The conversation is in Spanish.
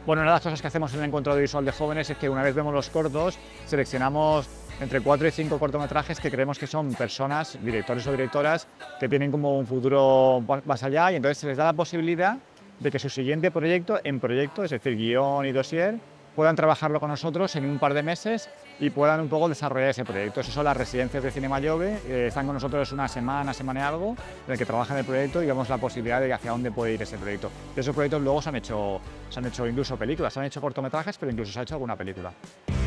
Bueno, una de las cosas que hacemos en el encuentro visual de jóvenes es que una vez vemos los cortos, seleccionamos entre 4 y 5 cortometrajes que creemos que son personas, directores o directoras, que tienen como un futuro más allá, y entonces se les da la posibilidad de que su siguiente proyecto, es decir, guión y dossier, puedan trabajarlo con nosotros en un par de meses y puedan un poco desarrollar ese proyecto. Esas son las residencias de Cinema Jove, están con nosotros una semana y algo, en el que trabajan el proyecto y vemos la posibilidad de hacia dónde puede ir ese proyecto. De esos proyectos luego se han hecho incluso películas, se han hecho cortometrajes, pero incluso se ha hecho alguna película.